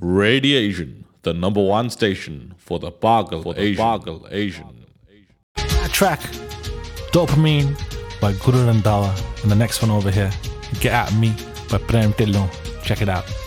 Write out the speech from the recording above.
Radiation, the number one station for the Pagal Asian. Track Dopamine by Guru Randhawa, and the next one over here, Get At Me by Prem Tillon. Check it out.